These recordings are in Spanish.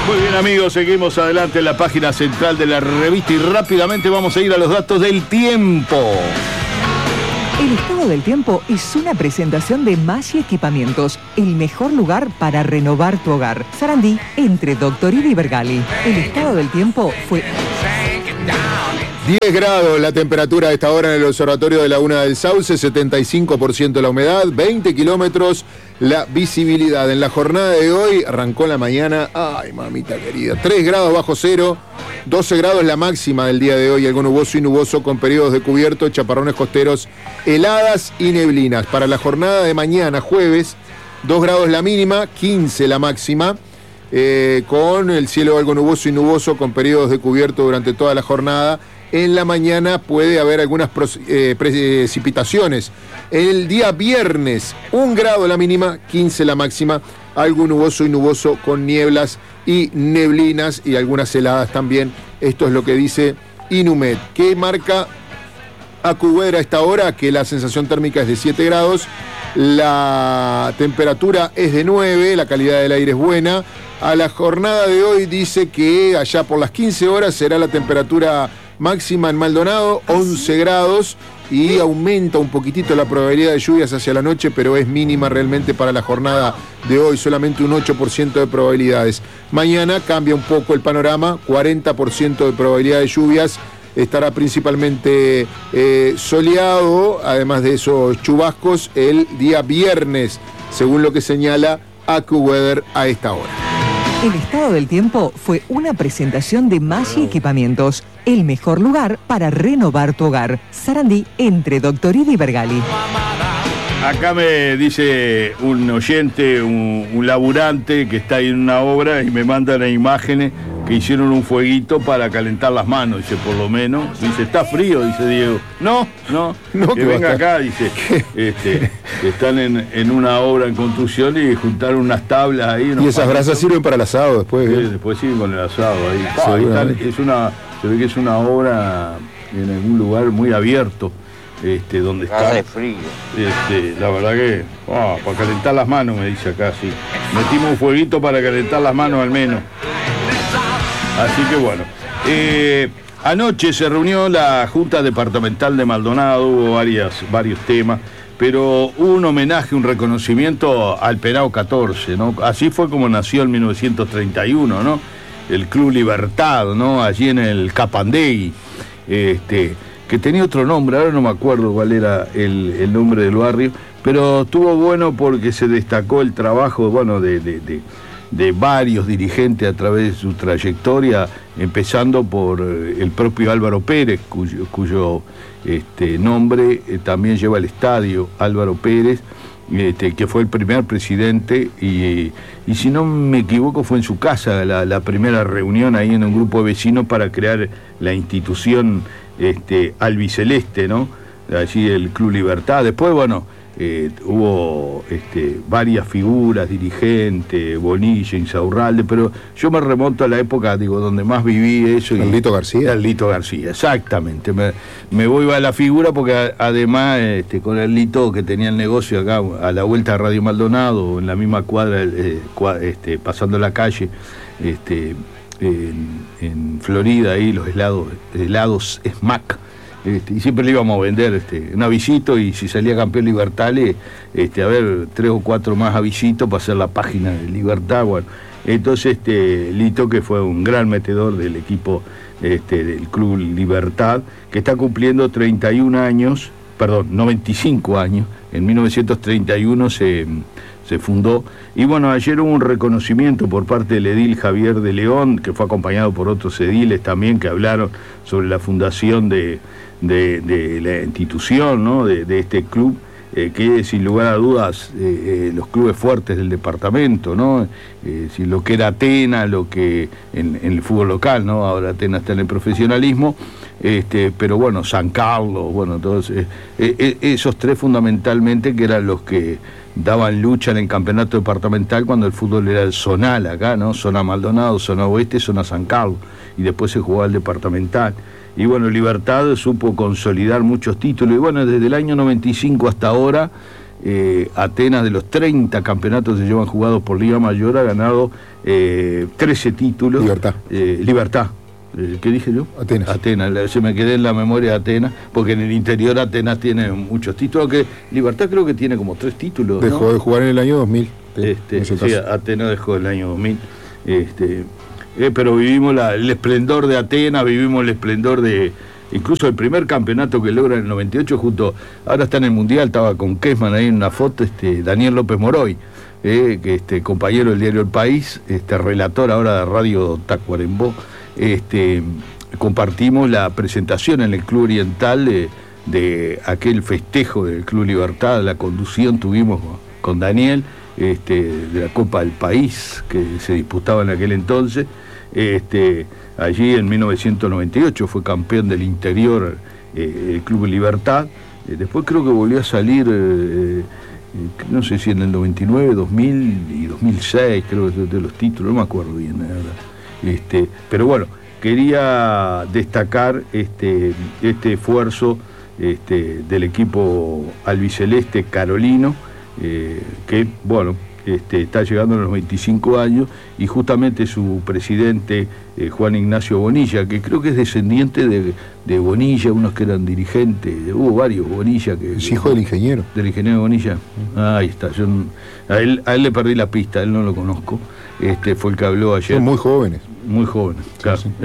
Muy bien, amigos, seguimos adelante en la página central de la revista y rápidamente vamos a ir a los datos del tiempo. El estado del tiempo es una presentación de Maggi Equipamientos, el mejor lugar para renovar tu hogar. Sarandí, entre Doctorini y Bergali. El estado del tiempo fue 10 grados la temperatura a esta hora en el observatorio de Laguna del Sauce, 75% la humedad, 20 kilómetros la visibilidad. En la jornada de hoy arrancó la mañana, ay mamita querida, 3 grados bajo cero, 12 grados la máxima del día de hoy, algo nuboso y nuboso con periodos de cubierto, chaparrones costeros, heladas y neblinas. Para la jornada de mañana, jueves, 2 grados la mínima, 15 la máxima. Con el cielo algo nuboso y nuboso con periodos de cubierto durante toda la jornada. En la mañana puede haber algunas precipitaciones. El día viernes, 1 grado la mínima, 15 la máxima, algo nuboso y nuboso con nieblas y neblinas y algunas heladas también. Esto es lo que dice Inumet. ¿Qué marca AccuWeather a esta hora? Que la sensación térmica es de 7 grados, la temperatura es de 9, la calidad del aire es buena. A la jornada de hoy dice que allá por las 15 horas será la temperatura máxima en Maldonado, 11 grados, y aumenta un poquitito la probabilidad de lluvias hacia la noche, pero es mínima realmente para la jornada de hoy, solamente un 8% de probabilidades. Mañana cambia un poco el panorama, 40% de probabilidad de lluvias, estará principalmente soleado, además de esos chubascos, el día viernes, según lo que señala AccuWeather a esta hora. El estado del tiempo fue una presentación de Maggi Equipamientos, el mejor lugar para renovar tu hogar. Sarandí, entre Doctorini y Bergali. Acá me dice un oyente, un laburante que está ahí en una obra y me mandan las imágenes que hicieron un fueguito para calentar las manos, dice, por lo menos. Dice, está frío, dice Diego. No, que venga acá, dice. Están en una obra en construcción y juntaron unas tablas ahí. Y esas brasas sirven para el asado después. Sí, después siguen con el asado ahí. Se ve que es una obra en algún lugar muy abierto. Donde está. Hace frío. La verdad que, para calentar las manos, me dice acá, sí. Metimos un fueguito para calentar las manos al menos. Así que bueno. Anoche se reunió la Junta Departamental de Maldonado, hubo varios temas, pero hubo un homenaje, un reconocimiento al Penao 14, ¿no? Así fue como nació en 1931, ¿no? El Club Libertad, ¿no? Allí en el Capandegui, que tenía otro nombre, ahora no me acuerdo cuál era el nombre del barrio, pero estuvo bueno porque se destacó el trabajo, bueno, de varios dirigentes a través de su trayectoria, empezando por el propio Álvaro Pérez, cuyo nombre también lleva el estadio, Álvaro Pérez, que fue el primer presidente, y si no me equivoco fue en su casa la primera reunión ahí en un grupo de vecinos para crear la institución albiceleste, ¿no? Allí el Club Libertad. Después, bueno, hubo varias figuras, dirigentes, Bonilla, Insaurralde, pero yo me remonto a la época, donde más viví eso. ¿El Lito García? El Lito García, exactamente. Me voy a la figura porque además con el Lito, que tenía el negocio acá a la vuelta de Radio Maldonado, en la misma cuadra, pasando la calle, en Florida, ahí los helados Smack, y siempre le íbamos a vender un avisito, y si salía campeón Libertad, a ver 3 o 4 más avisitos para hacer la página de Libertad. Bueno, entonces Lito, que fue un gran metedor del equipo del Club Libertad, que está cumpliendo 95 años, en 1931 se fundó, y bueno, ayer hubo un reconocimiento por parte del edil Javier de León, que fue acompañado por otros ediles también que hablaron sobre la fundación de la institución, ¿no? de este club, que sin lugar a dudas los clubes fuertes del departamento, ¿no? Si lo que era Atenas, lo que en el fútbol local, ¿no? Ahora Atenas está en el profesionalismo, pero bueno, San Carlos, bueno, todos esos tres fundamentalmente, que eran los que daban lucha en el campeonato departamental cuando el fútbol era el zonal acá, ¿no? Zona Maldonado, zona oeste, zona San Carlos, y después se jugaba el departamental. Y bueno, Libertad supo consolidar muchos títulos, y bueno, desde el año 95 hasta ahora Atenas, de los 30 campeonatos que llevan jugados por Liga Mayor, ha ganado 13 títulos. Libertad. ¿Qué dije yo? Atenas. Se me quedé en la memoria de Atenas, porque en el interior Atenas tiene muchos títulos, que Libertad creo que tiene como 3 títulos. Dejó de jugar en el año 2000. Sí, Atenas dejó el año 2000. Pero vivimos el esplendor de Atenas, vivimos el esplendor de... Incluso el primer campeonato que logra en el 98, ahora está en el Mundial, estaba con Kessman ahí en una foto, Daniel López Moroy, que compañero del diario El País, relator ahora de Radio Tacuarembó. Compartimos la presentación en el Club Oriental de aquel festejo del Club Libertad. La conducción tuvimos con Daniel, de la Copa del País que se disputaba en aquel entonces. Allí en 1998 fue campeón del interior el Club Libertad. Después creo que volvió a salir, no sé si en el 99, 2000 y 2006, creo que de los títulos, no me acuerdo bien, la verdad. Pero bueno, quería destacar este esfuerzo del equipo albiceleste carolino, que bueno, está llegando a los 25 años, y justamente su presidente, Juan Ignacio Bonilla, que creo que es descendiente de Bonilla, unos que eran dirigentes, hubo varios Bonilla que... Es hijo del ingeniero. Del ingeniero Bonilla. Ahí está, a él le perdí la pista, a él no lo conozco. Fue el que habló ayer. Son muy jóvenes. Muy jóvenes, claro. Sí.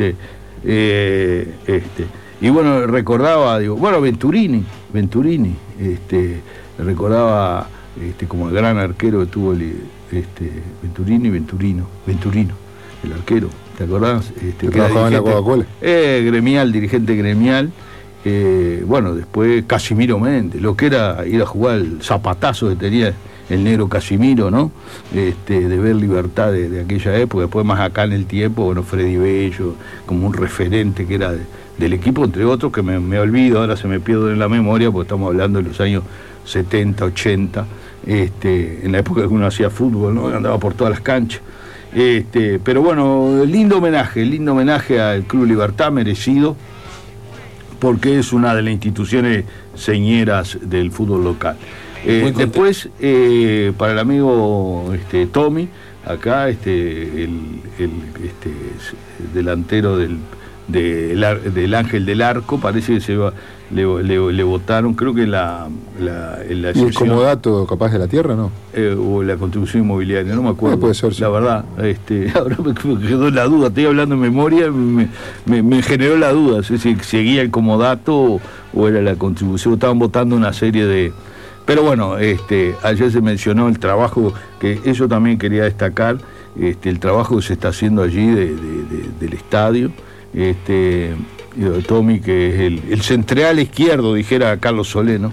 Y bueno, recordaba, Venturini, recordaba como el gran arquero que tuvo Venturino, el arquero, ¿te acordás? Que trabajaba en la Coca-Cola. Gremial, dirigente gremial. Después Casimiro Méndez, lo que era ir a jugar el zapatazo que tenía el negro Casimiro, ¿no? De ver Libertad de aquella época. Después, más acá en el tiempo, Freddy Bello, como un referente que era del equipo, entre otros, que me olvido, ahora se me pierde en la memoria, porque estamos hablando de los años 70, 80, en la época que uno hacía fútbol, ¿no? Andaba por todas las canchas. Pero bueno, lindo homenaje al Club Libertad, merecido, porque es una de las instituciones señeras del fútbol local. Después, para el amigo Tommy, acá el delantero del Ángel del Arco, parece que le votaron, creo que la ¿Y el comodato capaz de la tierra, no? O la contribución inmobiliaria, no me acuerdo. Puede ser, sí. La verdad, ahora me quedó la duda, estoy hablando en memoria, me generó la duda, si seguía el comodato o era la contribución. Estaban votando una serie de... Pero bueno, ayer se mencionó el trabajo, que eso también quería destacar, el trabajo que se está haciendo allí del estadio. Tommy, que es el central izquierdo, dijera Carlos Solé, ¿no?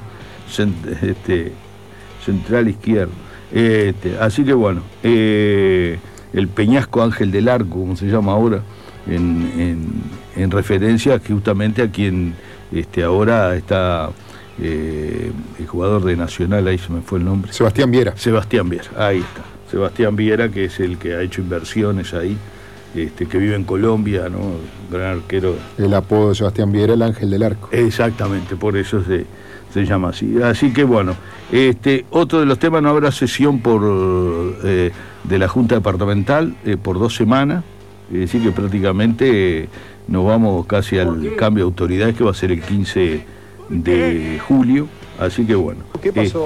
Central izquierdo. Así que bueno, el Peñasco Ángel del Arco, como se llama ahora, en referencia justamente a quien ahora está el jugador de Nacional, ahí se me fue el nombre. Sebastián Viera, ahí está. Sebastián Viera, que es el que ha hecho inversiones ahí. Que vive en Colombia, ¿no? Gran arquero. El apodo de Sebastián Viera, el Ángel del Arco. Exactamente, por eso se llama así. Así que bueno, otro de los temas, no habrá sesión de la Junta Departamental por 2 semanas, así que prácticamente nos vamos casi al cambio de autoridades, que va a ser el 15 de julio, así que bueno. ¿Qué pasó?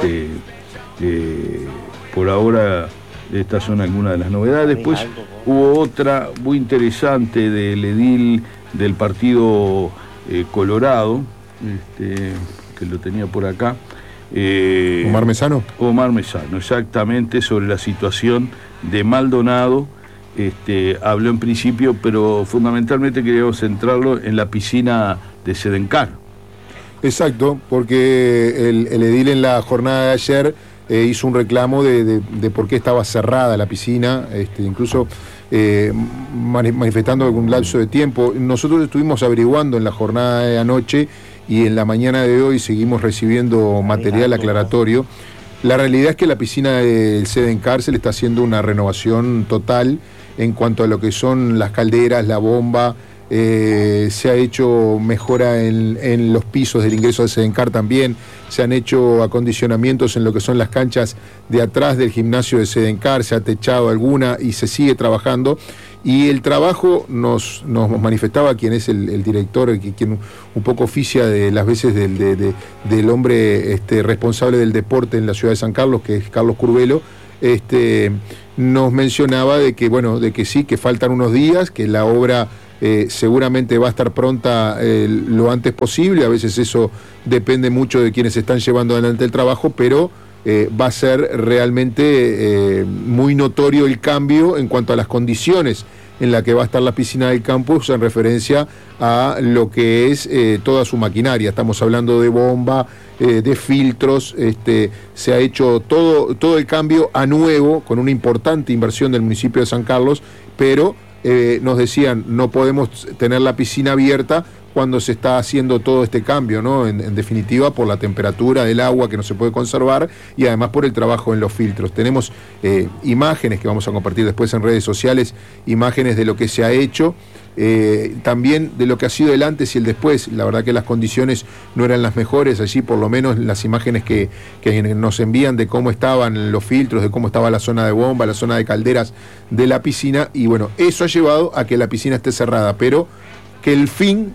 Por ahora... Estas son algunas de las novedades. Después hubo otra muy interesante del edil del Partido Colorado, que lo tenía por acá. ¿Omar Mesano? Omar Mesano, exactamente, sobre la situación de Maldonado. Habló en principio, pero fundamentalmente queríamos centrarlo en la piscina de Sedencar. Exacto, porque el edil en la jornada de ayer... hizo un reclamo de por qué estaba cerrada la piscina, incluso manifestando algún lapso de tiempo. Nosotros estuvimos averiguando en la jornada de anoche y en la mañana de hoy seguimos recibiendo material aclaratorio. La realidad es que la piscina del Sedencar se le está haciendo una renovación total en cuanto a lo que son las calderas, la bomba, se ha hecho mejora en los pisos del ingreso de Sedencar también, se han hecho acondicionamientos en lo que son las canchas de atrás del gimnasio de Sedencar, se ha techado alguna y se sigue trabajando. Y el trabajo nos manifestaba quien es el director, quien un poco oficia de las veces del hombre responsable del deporte en la ciudad de San Carlos, que es Carlos Curvelo. Nos mencionaba de que sí, que faltan unos días, que la obra seguramente va a estar pronta lo antes posible. A veces eso depende mucho de quienes están llevando adelante el trabajo, pero va a ser realmente muy notorio el cambio en cuanto a las condiciones en la que va a estar la piscina del campus en referencia a lo que es toda su maquinaria. Estamos hablando de bomba, de filtros, se ha hecho todo el cambio a nuevo, con una importante inversión del municipio de San Carlos, pero nos decían, no podemos tener la piscina abierta cuando se está haciendo todo este cambio, ¿no? En definitiva, por la temperatura del agua que no se puede conservar y además por el trabajo en los filtros. Tenemos imágenes que vamos a compartir después en redes sociales, imágenes de lo que se ha hecho, también de lo que ha sido el antes y el después. La verdad que las condiciones no eran las mejores allí, por lo menos las imágenes que nos envían de cómo estaban los filtros, de cómo estaba la zona de bomba, la zona de calderas de la piscina, y bueno, eso ha llevado a que la piscina esté cerrada, pero que el fin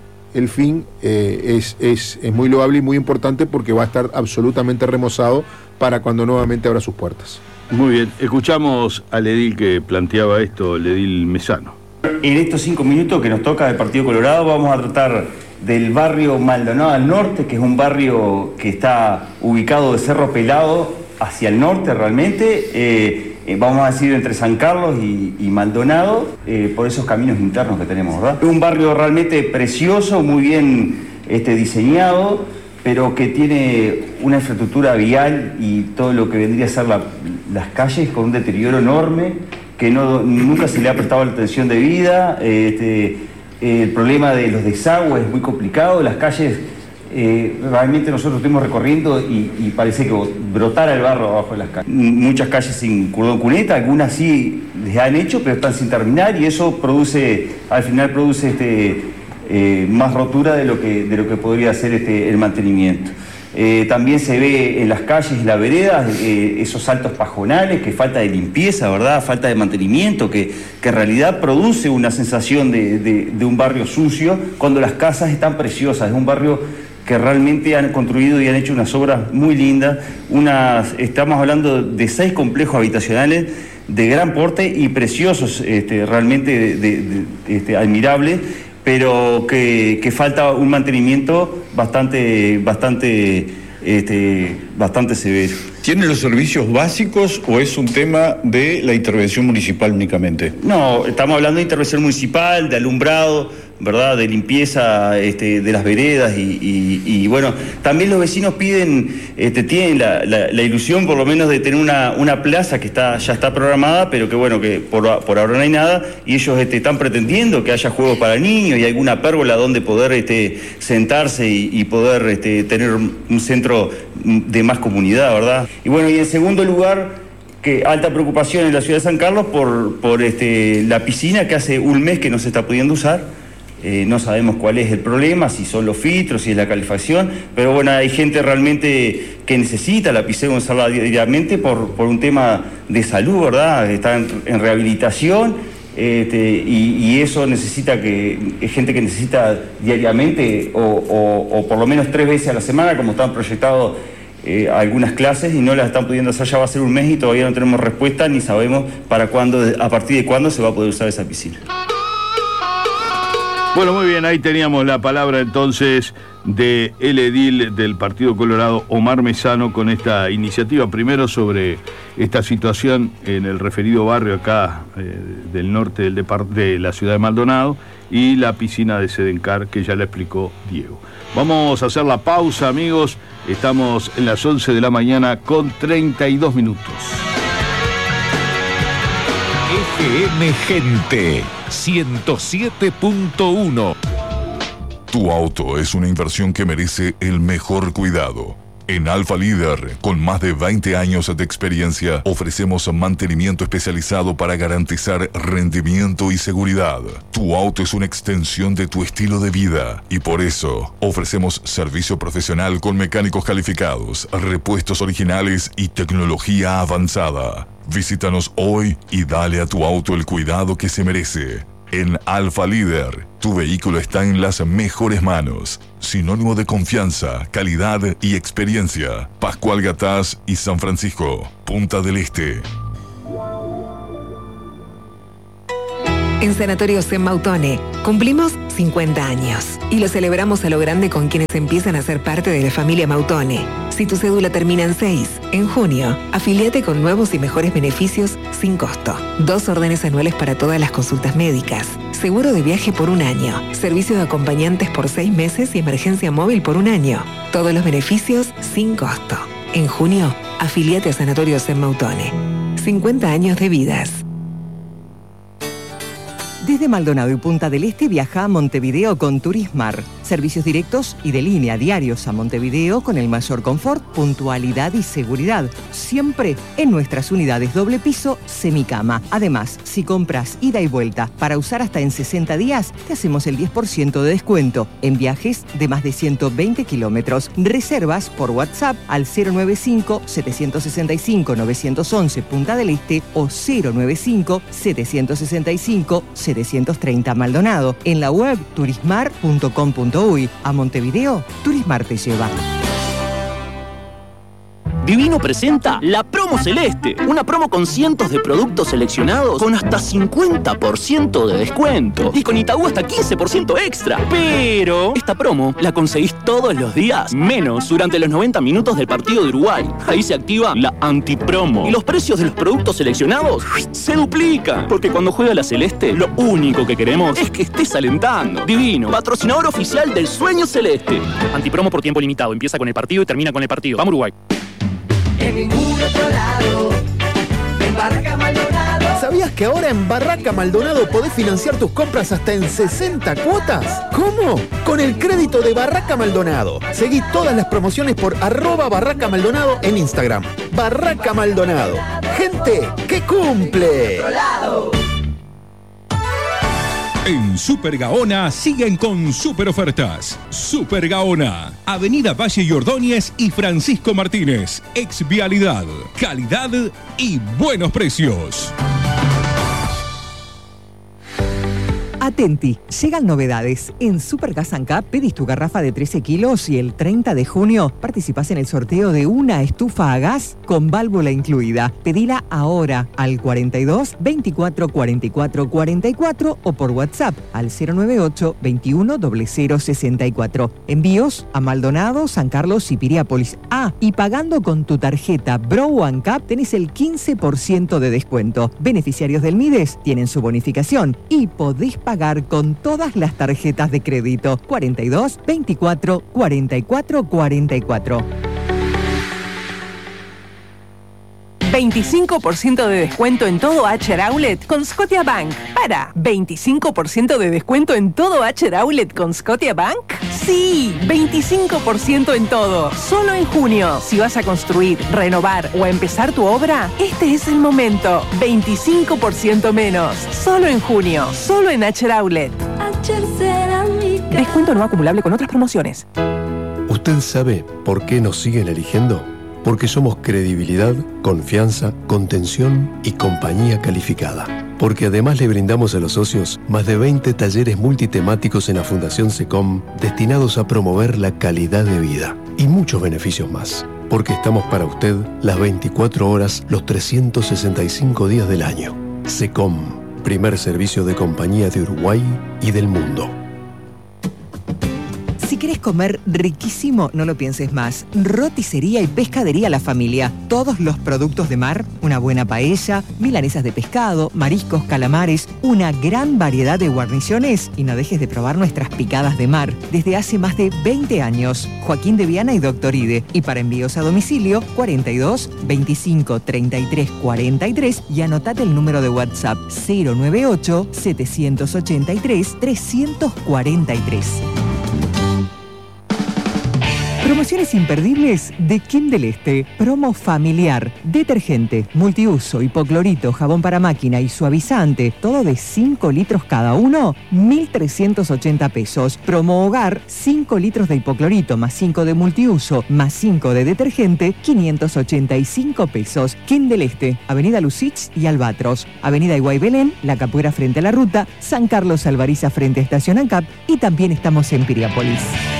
es muy loable y muy importante, porque va a estar absolutamente remozado para cuando nuevamente abra sus puertas. Muy bien, escuchamos al edil que planteaba esto, el edil Mesano. En estos 5 minutos que nos toca del Partido Colorado vamos a tratar del barrio Maldonado al norte, que es un barrio que está ubicado de Cerro Pelado hacia el norte realmente, vamos a decir entre San Carlos y Maldonado, por esos caminos internos que tenemos, ¿verdad? Es un barrio realmente precioso, muy bien diseñado, pero que tiene una infraestructura vial y todo lo que vendría a ser las calles con un deterioro enorme, que nunca se le ha prestado la atención debida. El problema de los desagües es muy complicado, las calles, realmente nosotros estuvimos recorriendo y parece que brotara el barro abajo de las calles. Muchas calles sin cordón cuneta, algunas sí les han hecho, pero están sin terminar, y eso al final produce más rotura de lo que podría ser el mantenimiento. También se ve en las calles y las veredas esos saltos pajonales, que falta de limpieza, ¿verdad? Falta de mantenimiento, que en realidad produce una sensación de un barrio sucio cuando las casas están preciosas. Es un barrio que realmente han construido y han hecho unas obras muy lindas. Estamos hablando de 6 complejos habitacionales de gran porte y preciosos, realmente admirables, pero que falta un mantenimiento bastante severo. ¿Tiene los servicios básicos o es un tema de la intervención municipal únicamente? No, estamos hablando de intervención municipal, de alumbrado, ¿verdad?, de limpieza de las veredas y bueno, también los vecinos tienen la ilusión por lo menos de tener una plaza que ya está programada, pero que bueno, que por ahora no hay nada, y ellos están pretendiendo que haya juegos para niños y alguna pérgola donde poder sentarse y poder tener un centro de más comunidad, ¿verdad? Y bueno, y en segundo lugar, que alta preocupación en la ciudad de San Carlos por la piscina, que hace un mes que no se está pudiendo usar. No sabemos cuál es el problema, si son los filtros, si es la calefacción, pero bueno, hay gente realmente que necesita la piscina usarla diariamente por un tema de salud, ¿verdad? Está en rehabilitación, y eso necesita es gente que necesita diariamente o por lo menos 3 veces a la semana, como están proyectados algunas clases, y no las están pudiendo hacer. Ya va a ser un mes y todavía no tenemos respuesta ni sabemos a partir de cuándo se va a poder usar esa piscina. Bueno, muy bien, ahí teníamos la palabra entonces de el edil del Partido Colorado, Omar Mesano, con esta iniciativa, primero sobre esta situación en el referido barrio acá del norte de la ciudad de Maldonado, y la piscina de Sedencar, que ya la explicó Diego. Vamos a hacer la pausa, amigos. Estamos en las 11 de la mañana con 32 minutos. FM Gente 107.1. Tu auto es una inversión que merece el mejor cuidado. En Alfa Líder, con más de 20 años de experiencia, ofrecemos mantenimiento especializado para garantizar rendimiento y seguridad. Tu auto es una extensión de tu estilo de vida y por eso ofrecemos servicio profesional con mecánicos calificados, repuestos originales y tecnología avanzada. Visítanos hoy y dale a tu auto el cuidado que se merece. En Alfa Líder, tu vehículo está en las mejores manos. Sinónimo de confianza, calidad y experiencia. Pascual Gatás y San Francisco, Punta del Este. En Sanatorio Zen Mautone cumplimos 50 años y lo celebramos a lo grande con quienes empiezan a ser parte de la familia Mautone. Si tu cédula termina en 6, en junio, afíliate con nuevos y mejores beneficios sin costo. 2 órdenes anuales para todas las consultas médicas, seguro de viaje por 1 año, servicio de acompañantes por 6 meses y emergencia móvil por 1 año. Todos los beneficios sin costo. En junio, afíliate a Sanatorio Zen Mautone. 50 años de vidas. Desde Maldonado y Punta del Este viaja a Montevideo con Turismar. Servicios directos y de línea diarios a Montevideo con el mayor confort, puntualidad y seguridad. Siempre en nuestras unidades doble piso, semicama. Además, si compras ida y vuelta para usar hasta en 60 días, te hacemos el 10% de descuento en viajes de más de 120 kilómetros. Reservas por WhatsApp al 095-765-911 Punta del Este o 095-765-730 Maldonado. En la web turismar.com.uy. A Montevideo, Turismar te lleva. Divino presenta la Promo Celeste, una promo con cientos de productos seleccionados con hasta 50% de descuento y con Itaú hasta 15% extra. Pero esta promo la conseguís todos los días, menos durante los 90 minutos del partido de Uruguay. Ahí se activa la antipromo y los precios de los productos seleccionados se duplican, porque cuando juega la Celeste, lo único que queremos es que estés alentando. Divino, patrocinador oficial del Sueño Celeste. Antipromo por tiempo limitado, empieza con el partido y termina con el partido. Vamos Uruguay. En ningún otro lado, en Barraca Maldonado. ¿Sabías que ahora en Barraca Maldonado podés financiar tus compras hasta en 60 cuotas? ¿Cómo? Con el crédito de Barraca Maldonado. Seguí todas las promociones por @Barraca Maldonado en Instagram. Barraca Maldonado. Gente que cumple. En Super Gaona siguen con super ofertas. Super Gaona, Avenida Valle y Ordóñez y Francisco Martínez. Exvialidad, calidad y buenos precios. Atenti, llegan novedades. En Super Gas & Cup pedís tu garrafa de 13 kilos y el 30 de junio participás en el sorteo de una estufa a gas con válvula incluida. Pedila ahora al 42 24 44 44 o por WhatsApp al 098 21 0064. Envíos a Maldonado, San Carlos y Piriápolis. Y pagando con tu tarjeta Bro & Cup tenés el 15% de descuento. Beneficiarios del Mides tienen su bonificación y podés pagar con todas las tarjetas de crédito. 42 24 44 44. 25% de descuento en todo Acher Outlet con Scotiabank. ¿Para 25% de descuento en todo Acher Outlet con Scotiabank? Sí, 25% en todo. Solo en junio. Si vas a construir, renovar o empezar tu obra, este es el momento. 25% menos. Solo en junio. Solo en Acher Outlet. Descuento no acumulable con otras promociones. ¿Usted sabe por qué nos siguen eligiendo? Porque somos credibilidad, confianza, contención y compañía calificada. Porque además le brindamos a los socios más de 20 talleres multitemáticos en la Fundación SECOM destinados a promover la calidad de vida y muchos beneficios más. Porque estamos para usted las 24 horas, los 365 días del año. SECOM, primer servicio de compañía de Uruguay y del mundo. Si querés comer riquísimo, no lo pienses más. Roticería y Pescadería La Familia. Todos los productos de mar, una buena paella, milanesas de pescado, mariscos, calamares, una gran variedad de guarniciones y no dejes de probar nuestras picadas de mar. Desde hace más de 20 años. Joaquín de Viana y Doctor Ide. Y para envíos a domicilio, 42 25 33 43 y anotate el número de WhatsApp 098 783 343. Promociones imperdibles de Kim del Este. Promo familiar. Detergente, multiuso, hipoclorito, jabón para máquina y suavizante. Todo de 5 litros cada uno. 1.380 pesos. Promo hogar. 5 litros de hipoclorito más 5 de multiuso más 5 de detergente. 585 pesos. Kim del Este. Avenida Lucich y Albatros. Avenida Iguay Belén. La Capuera frente a la ruta. San Carlos Alvariza frente a Estación ANCAP. Y también estamos en Piriápolis.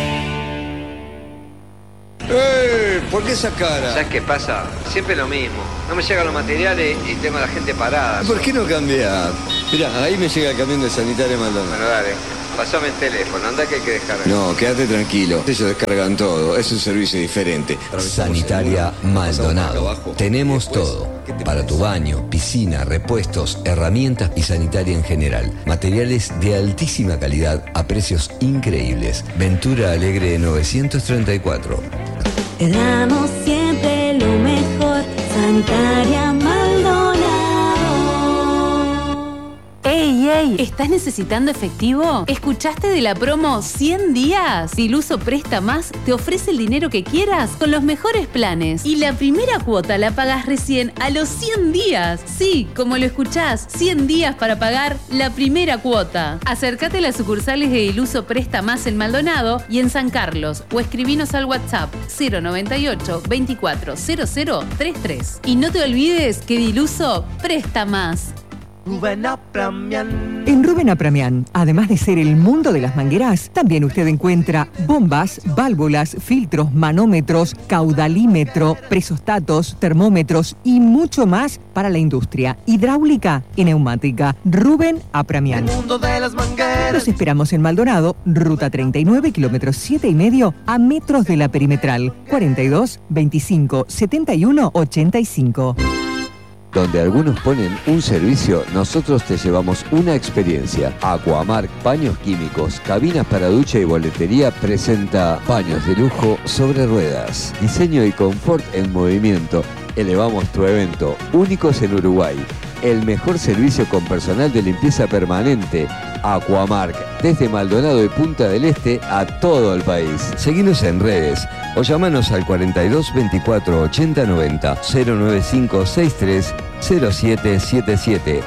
¿Por qué esa cara? ¿Sabes qué pasa? Siempre lo mismo. No me llegan los materiales y tengo a la gente parada. ¿Por qué no cambiar? Mirá, ahí me llega el camión de Sanitaria Maldonado. Bueno, dale. Pasame el teléfono, anda que hay que descargar. No, quédate tranquilo. Ellos descargan todo. Es un servicio diferente. Sanitaria Maldonado. Tenemos todo. Para tu baño, piscina, repuestos, herramientas y sanitaria en general. Materiales de altísima calidad a precios increíbles. Ventura Alegre 934. Te damos siempre lo mejor. Sanitaria Maldonado. ¡Ey! ¿Estás necesitando efectivo? ¿Escuchaste de la promo 100 días? Diluso Presta Más te ofrece el dinero que quieras con los mejores planes. Y la primera cuota la pagas recién a los 100 días. Sí, como lo escuchás, 100 días para pagar la primera cuota. Acércate a las sucursales de Diluso Presta Más en Maldonado y en San Carlos o escribinos al WhatsApp 098 24 00 33. Y no te olvides que Diluso presta más. Rubén Apramian. En Rubén Apramian, además de ser el mundo de las mangueras, también usted encuentra bombas, válvulas, filtros, manómetros, caudalímetro, presostatos, termómetros y mucho más para la industria hidráulica y neumática. Rubén Apramian. El mundo de las mangueras. Los esperamos en Maldonado, ruta 39, kilómetros 7,5, a metros de la perimetral. 42 25 71 85. Donde algunos ponen un servicio, nosotros te llevamos una experiencia. Aquamark Paños Químicos, cabinas para ducha y boletería presenta paños de lujo sobre ruedas. Diseño y confort en movimiento. Elevamos tu evento, únicos en Uruguay. El mejor servicio con personal de limpieza permanente. Aquamark, desde Maldonado y Punta del Este a todo el país. Seguinos en redes o llamanos al 42 24 80 90 095 63 0777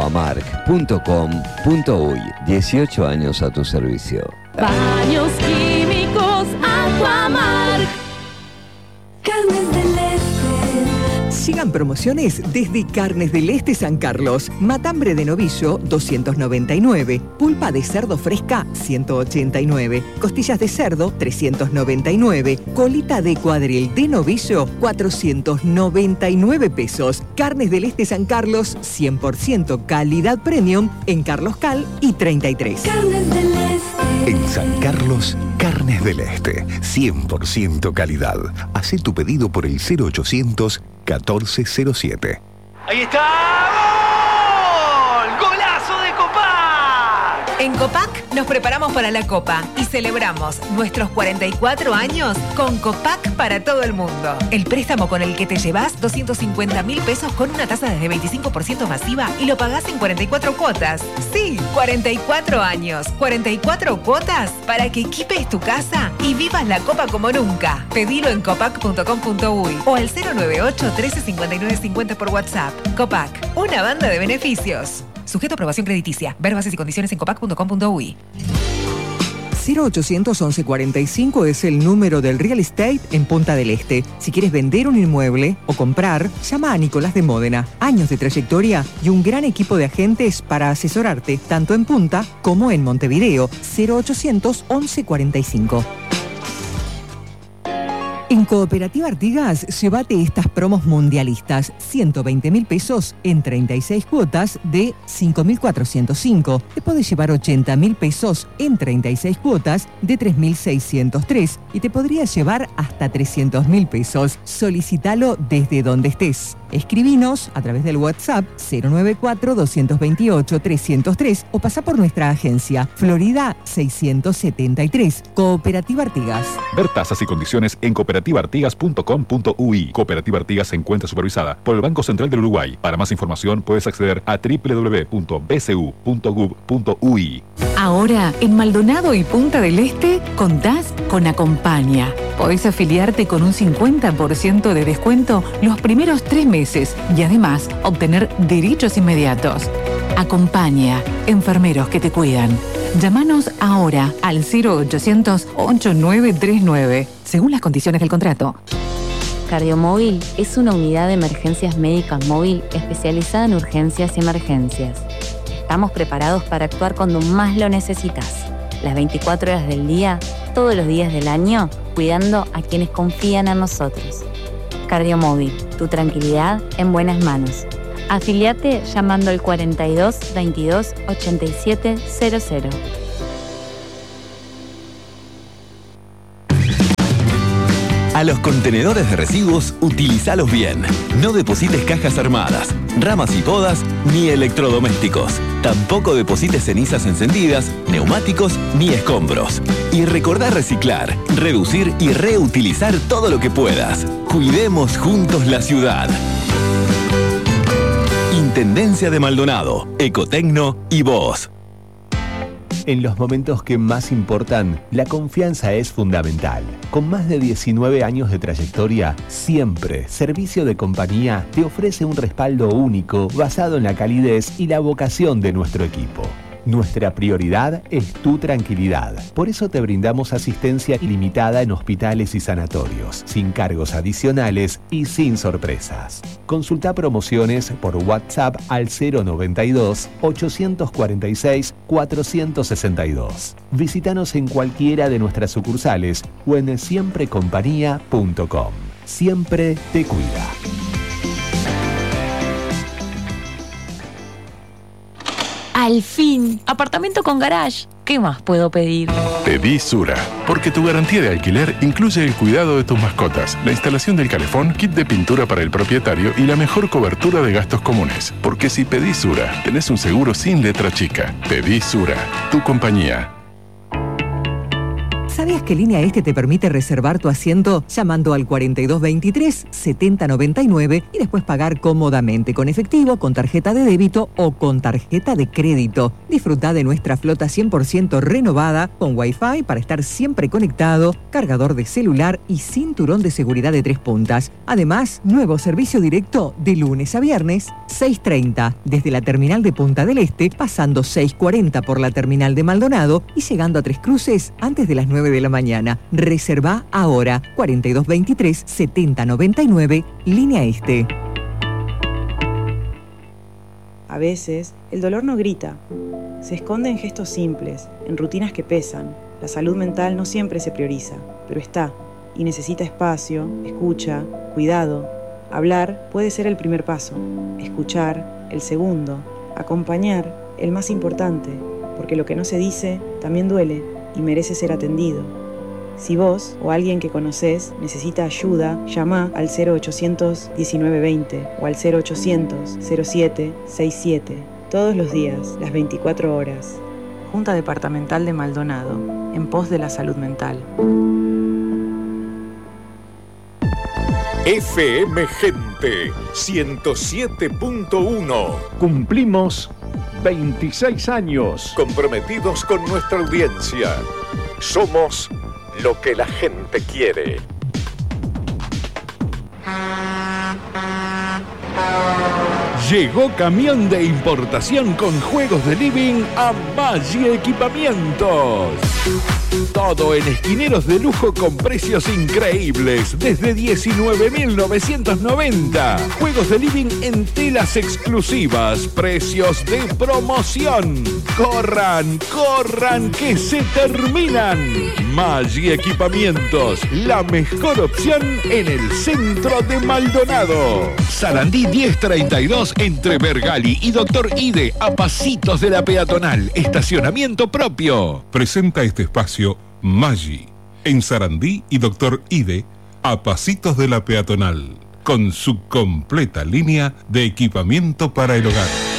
aquamark.com.uy. 18 años a tu servicio. Baños químicos Aquamark. Carnes del Este. Sigan promociones desde Carnes del Este San Carlos. Matambre de novillo, 299. Pulpa de cerdo fresca, 189. Costillas de cerdo, 399. Colita de cuadril de novillo, 499 pesos. Carnes del Este San Carlos, 100% calidad premium en Carlos Cal y 33. Carnes del Este. En San Carlos, Carnes del Este, 100% calidad. Hacé tu pedido por el 0800 1407. ¡Ahí está! ¡Gol! ¡Golazo de Copac! En Copac nos preparamos para la Copa y celebramos nuestros 44 años con Copac para todo el mundo. El préstamo con el que te llevas 250.000 pesos con una tasa desde 25% masiva y lo pagás en 44 cuotas. Sí, 44 años, 44 cuotas para que equipes tu casa y vivas la Copa como nunca. Pedilo en copac.com.uy o al 098 13 59 50 por WhatsApp. Copac, una banda de beneficios. Sujeto a aprobación crediticia. Ver bases y condiciones en copac.com.uy. 0800 1145 es el número del real estate en Punta del Este. Si quieres vender un inmueble o comprar, llama a Nicolás de Módena. Años de trayectoria y un gran equipo de agentes para asesorarte, tanto en Punta como en Montevideo. 0800 1145. En Cooperativa Artigas, llévate estas promos mundialistas. 120.000 pesos en 36 cuotas de 5.405. Te podés llevar 80.000 pesos en 36 cuotas de 3.603. Y te podrías llevar hasta 300.000 pesos. Solicítalo desde donde estés. Escribinos a través del WhatsApp 094-228-303 o pasa por nuestra agencia Florida 673. Cooperativa Artigas. Ver tasas y condiciones en cooperativaartigas.com.uy. Cooperativa Artigas se encuentra supervisada por el Banco Central del Uruguay. Para más información puedes acceder a www.bcu.gov.uy. Ahora, en Maldonado y Punta del Este, contás con Acompaña. Podés afiliarte con un 50% de descuento los primeros 3 meses y además obtener derechos inmediatos. Acompaña, enfermeros que te cuidan. Llámanos ahora al 0800-8939, según las condiciones del contrato. Cardiomóvil es una unidad de emergencias médicas móvil especializada en urgencias y emergencias. Estamos preparados para actuar cuando más lo necesitas. Las 24 horas del día, todos los días del año, cuidando a quienes confían en nosotros. Cardiomóvil, tu tranquilidad en buenas manos. Afiliate llamando al 42 22 87 00. A los contenedores de residuos, utilizalos bien. No deposites cajas armadas, ramas y podas, ni electrodomésticos. Tampoco deposites cenizas encendidas, neumáticos ni escombros. Y recordá reciclar, reducir y reutilizar todo lo que puedas. Cuidemos juntos la ciudad. Intendencia de Maldonado, Ecotecno y vos. En los momentos que más importan, la confianza es fundamental. Con más de 19 años de trayectoria, siempre Servicio de Compañía te ofrece un respaldo único basado en la calidez y la vocación de nuestro equipo. Nuestra prioridad es tu tranquilidad. Por eso te brindamos asistencia ilimitada en hospitales y sanatorios, sin cargos adicionales y sin sorpresas. Consulta promociones por WhatsApp al 092-846-462. Visítanos en cualquiera de nuestras sucursales o en siemprecompañía.com. Siempre te cuida. Al fin, apartamento con garage. ¿Qué más puedo pedir? Pedí Sura, porque tu garantía de alquiler incluye el cuidado de tus mascotas, la instalación del calefón, kit de pintura para el propietario y la mejor cobertura de gastos comunes. Porque si pedís Sura, tenés un seguro sin letra chica. Pedí Sura, tu compañía. ¿Sabías que Línea Este te permite reservar tu asiento llamando al 4223-7099 y después pagar cómodamente con efectivo, con tarjeta de débito o con tarjeta de crédito? Disfruta de nuestra flota 100% renovada con Wi-Fi para estar siempre conectado, cargador de celular y cinturón de seguridad de 3 puntas. Además, nuevo servicio directo de lunes a viernes, 6:30 desde la terminal de Punta del Este, pasando 6:40 por la terminal de Maldonado y llegando a Tres Cruces antes de las 9 de la mañana. Reserva ahora 4223-7099, Línea Este. A veces, el dolor no grita. Se esconde en gestos simples, en rutinas que pesan. La salud mental no siempre se prioriza, pero está, y necesita espacio, escucha, cuidado. Hablar puede ser el primer paso, escuchar, el segundo, acompañar, el más importante, porque lo que no se dice también duele y merece ser atendido. Si vos o alguien que conocés necesita ayuda, llama al 0800 1920 o al 0800 07 67. Todos los días, las 24 horas. Junta Departamental de Maldonado, en pos de la salud mental. FM Gente 107.1. Cumplimos 26 años. Comprometidos con nuestra audiencia. Somos lo que la gente quiere. Llegó camión de importación con juegos de living a Maggi Equipamientos. Todo en esquineros de lujo con precios increíbles, desde 19.990. Juegos de living en telas exclusivas, precios de promoción. ¡Corran, corran, que se terminan! Maggi Equipamientos, la mejor opción en el centro de Maldonado. Sarandí 1032 entre Bergali y Doctor Ide, a pasitos de la peatonal. Estacionamiento propio. Presenta este espacio Maggi, en Sarandí y Doctor Ide, a pasitos de la peatonal, con su completa línea de equipamiento para el hogar.